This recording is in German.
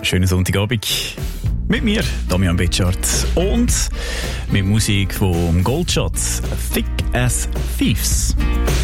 Schönen Sonntagabend. Mit mir, Damian Betschart. Und mit Musik vom Goldschatz Thick as Thieves.